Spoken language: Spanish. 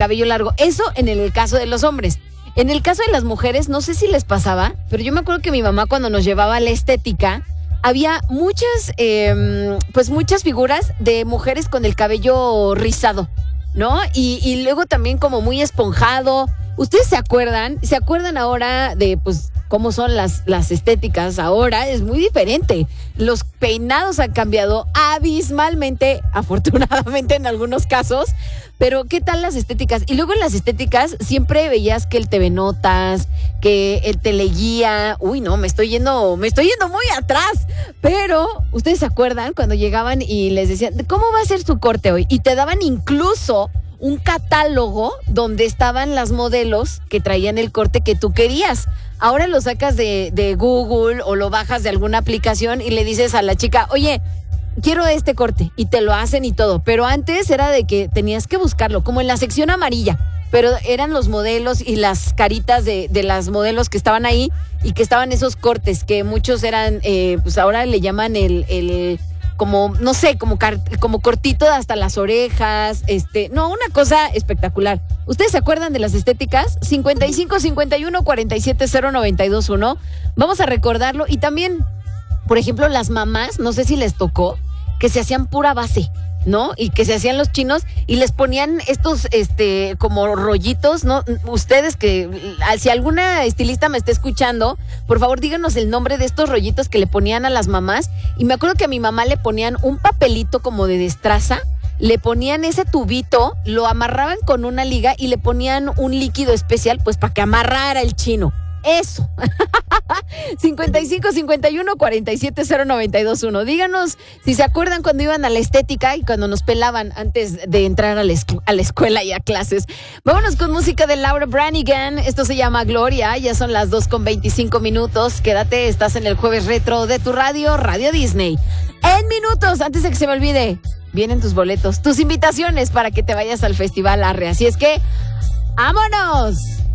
cabello largo. Eso en el caso de los hombres. En el caso de las mujeres, no sé si les pasaba, pero yo me acuerdo que mi mamá cuando nos llevaba a la estética, había muchas figuras de mujeres con el cabello rizado, ¿no? Y luego también como muy esponjado. ¿Ustedes se acuerdan? ¿Se acuerdan ahora de, pues, cómo son las estéticas ahora? Es muy diferente. Los peinados han cambiado abismalmente, afortunadamente en algunos casos, pero ¿qué tal las estéticas? Y luego en las estéticas siempre veías que el TV Notas, que el Teleguía, uy no, me estoy yendo muy atrás, pero ¿ustedes se acuerdan cuando llegaban y les decían, ¿cómo va a ser su corte hoy? Y te daban incluso un catálogo donde estaban las modelos que traían el corte que tú querías. Ahora lo sacas de Google o lo bajas de alguna aplicación y le dices a la chica, oye, quiero este corte, y te lo hacen y todo. Pero antes era de que tenías que buscarlo, como en la sección amarilla, pero eran los modelos y las caritas de las modelos que estaban ahí y que estaban esos cortes que muchos eran, pues ahora le llaman el como, no sé, como cortito hasta las orejas, no, una cosa espectacular. ¿Ustedes se acuerdan de las estéticas? 55 51 47 0921. Vamos a recordarlo. Y también, por ejemplo, las mamás, no sé si les tocó, que se hacían pura base, ¿no? Y que se hacían los chinos y les ponían estos, como rollitos, ¿no? Ustedes si alguna estilista me está escuchando, por favor díganos el nombre de estos rollitos que le ponían a las mamás. Y me acuerdo que a mi mamá le ponían un papelito como de destraza, le ponían ese tubito, lo amarraban con una liga y le ponían un líquido especial, pues para que amarrara el chino. Eso. 55 51 47 0921. Díganos si se acuerdan cuando iban a la estética y cuando nos pelaban antes de entrar a la escuela y a clases. Vámonos con música de Laura Branigan. Esto se llama Gloria. Ya son las 2:25. Quédate, estás en el jueves retro de tu radio, Radio Disney. En minutos, antes de que se me olvide, vienen tus boletos, tus invitaciones para que te vayas al Festival Arre. Así es que, ¡vámonos!